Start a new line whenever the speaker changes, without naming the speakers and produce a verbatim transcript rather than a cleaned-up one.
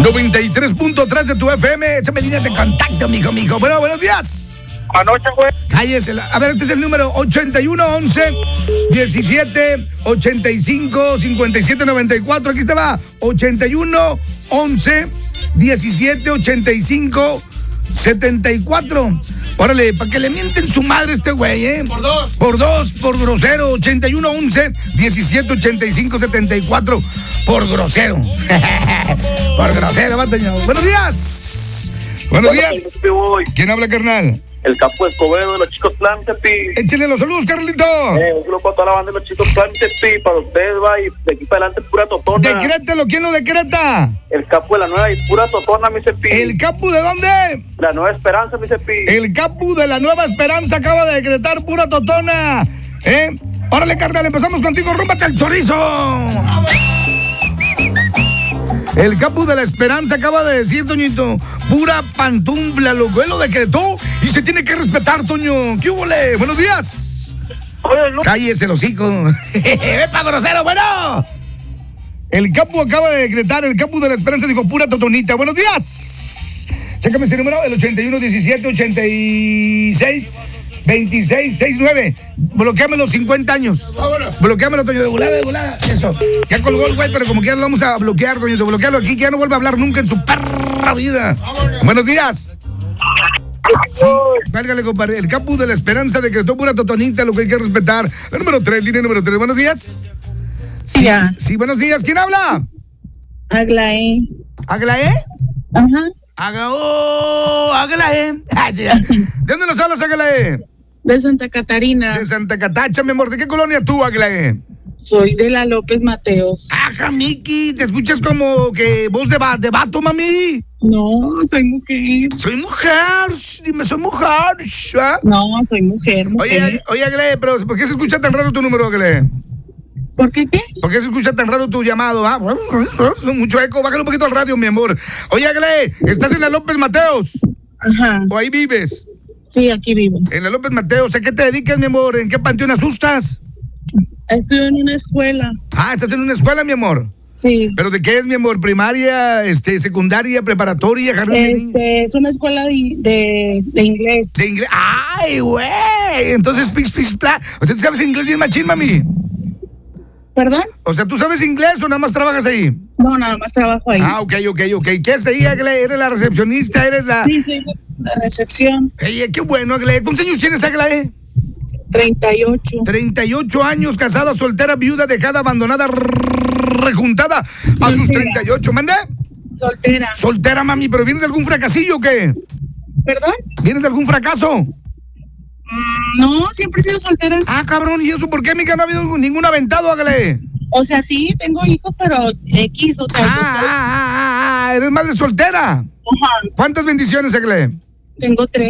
noventa y tres punto tres de tu F M. Échame líneas de contacto, mijo, mijo. Bueno, buenos días.
Anoche, güey.
Cállese. La... A ver, este es el número ochenta y uno once diecisiete ochenta y cinco cincuenta y siete noventa y cuatro. Aquí estaba. ochenta y uno once diecisiete ochenta y cinco setenta y cuatro. Órale, para que le mienten su madre este güey, ¿eh?
Por dos.
Por dos, por grosero. ochenta y uno once diecisiete ochenta y cinco setenta y cuatro. Por grosero. Por grosero, Bataño. Buenos días. Buenos días. ¿Quién habla, carnal?
El Capo Escobedo de los Chicos Plan, Tepi.
Échale los saludos, Carlito.
Eh, un saludo para toda la banda de los Chicos Plan, Tepi. Para ustedes, va, y de aquí para adelante pura totona.
Decrétalo, ¿quién lo decreta?
El Capo de la Nueva y pura totona, mi Tepi.
¿El Capu de dónde?
La Nueva Esperanza, mi Tepi.
El Capu de la Nueva Esperanza acaba de decretar pura totona. ¿Eh? Órale, carnal, empezamos contigo. Rúmbate al chorizo. El Capu de la Esperanza acaba de decir, Toñito, pura pantufla, loco. Él lo decretó y se tiene que respetar, Toño. ¿Qué húbole? Buenos días.
Oye, no.
Cállese el hocico. ¡Ve pa' grosero, bueno! El Capu acaba de decretar, el Capu de la Esperanza dijo pura totonita. Buenos días. Chécame ese número, el ochenta y uno diecisiete ochenta y seis veintiséis sesenta y nueve. Bloqueame los cincuenta años. Bloqueamelo, Toño, de volada, de volada. Eso. Ya colgó el güey, pero como que ya lo vamos a bloquear, Toño. Bloquearlo aquí, que ya no vuelve a hablar nunca en su perra vida. Buenos días. Sí, válgale, compadre. El Capu de la Esperanza decretó pura totonita, lo que hay que respetar. La número tres, línea número tres. Buenos días. Sí,
Ya.
sí, buenos días. ¿Quién habla?
Aglaé.
¿Aglaé?
Ajá.
Aga, oh, Aglaé. ¿De dónde nos hablas, Aglaé?
De Santa Catarina.
De Santa Catacha, mi amor. ¿De qué colonia tú, Aglaé?
Soy de la López Mateos.
Ajá, Miki, te escuchas como que voz de, va- de vato, mami.
No, soy mujer.
Soy mujer, dime, soy mujer. ¿Ah?
No, soy mujer, mujer.
Oye, oye, Aglaé, pero ¿por qué se escucha tan raro tu número, Aglaé?
¿Por qué qué?
¿Por qué se escucha tan raro tu llamado? Ah, mucho eco, bájale un poquito al radio, mi amor. Oye, Aglaé, ¿estás en la López Mateos?
Ajá.
¿O ahí vives?
Sí, aquí vivo.
En la López Mateos, ¿a qué te dedicas, mi amor? ¿En qué panteón asustas?
Estoy en una escuela.
Ah, ¿estás en una escuela, mi amor?
Sí.
¿Pero de qué es, mi amor? ¿Primaria, este, secundaria, preparatoria, jardín de niños?
Este, es una escuela de, de, de inglés.
De inglés. ¡Ay, güey! Entonces, pix, pix, pla. O sea, ¿tú sabes inglés bien machín, mami?
¿Perdón?
O sea, ¿tú sabes inglés o nada más trabajas ahí?
No, nada más trabajo ahí.
Ah, ok, ok, ok. ¿Qué es ahí, Agle? ¿Eres la recepcionista? ¿Eres la...?
Sí, sí, la recepción.
Ey, qué bueno, Agle. ¿Cuántos años tienes, Agle?
treinta y ocho.
treinta y ocho años, casada, soltera, viuda, dejada, abandonada, r- rejuntada a sus
Soltera.
treinta y ocho. ¿Mande?
Soltera.
Soltera, mami, ¿pero vienes de algún fracasillo o qué?
¿Perdón?
¿Vienes de algún fracaso?
Mm, no, siempre he sido soltera.
Ah, cabrón, ¿y eso por qué, mica? No ha habido ningún aventado, Agle.
O sea, sí, tengo hijos, pero X, o sea.
Ah, ah, ah, ah, ah, eres madre soltera.
Ajá.
¿Cuántas bendiciones, Agle?
Tengo tres.